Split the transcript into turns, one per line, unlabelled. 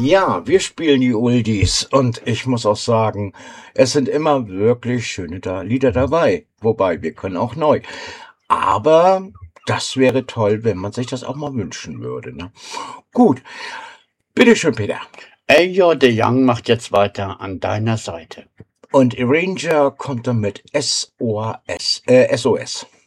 Ja, wir spielen die Oldies und ich muss auch sagen, es sind immer wirklich schöne Lieder dabei. Wobei, wir können auch neu. Aber das wäre toll, wenn man sich das auch mal wünschen würde. Ne? Gut, bitteschön, Peter.
Eljo de Young macht jetzt weiter an deiner Seite.
Und Arranger kommt dann mit SOS.